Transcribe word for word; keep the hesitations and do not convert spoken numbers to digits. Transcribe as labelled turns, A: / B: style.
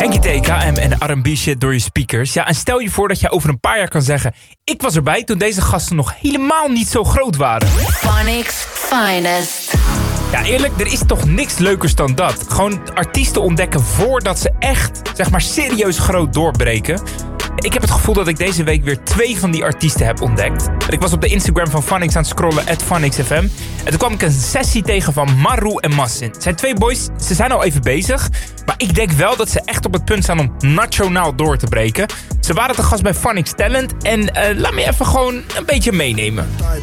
A: Frankie T, K M en R en B shit door je speakers. Ja, en stel je voor dat je over een paar jaar kan zeggen... ik was erbij toen deze gasten nog helemaal niet zo groot waren.
B: Phonics Finest.
A: Ja, eerlijk, er is toch niks leukers dan dat. Gewoon artiesten ontdekken voordat ze echt, zeg maar, serieus groot doorbreken. Ik heb het gevoel dat ik deze week weer twee van die artiesten heb ontdekt. Ik was op de Instagram van Phonics aan het scrollen, at Phonics F M. En toen kwam ik een sessie tegen van Maru en Massin. Het zijn twee boys, ze zijn al even bezig. Maar ik denk wel dat ze echt op het punt staan om nationaal door te breken. Ze waren te gast bij Phonics Talent. En uh, laat me even gewoon een beetje meenemen.